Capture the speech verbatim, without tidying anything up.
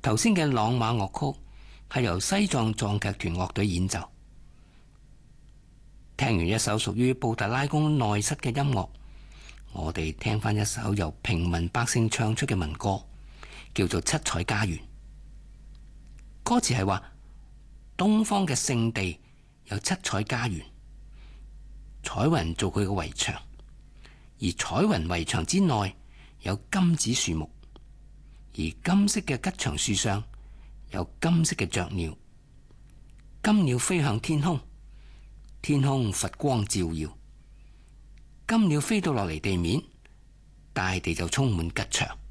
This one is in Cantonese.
頭先嘅朗瑪樂曲係由西藏藏劇團樂隊演奏。聽完一首屬於布達拉宮內室嘅音樂，我哋聽翻一首由平民百姓唱出嘅民歌，叫做《七彩家園》。歌詞係話東方嘅聖地有七彩家園，彩雲做佢嘅圍牆，而彩雲圍牆之內有金子樹木，而金色嘅吉祥樹上有金色嘅雀鳥，金鳥飛向天空，天空佛光照耀，金鳥飛到落嚟地面，大地就充滿吉祥。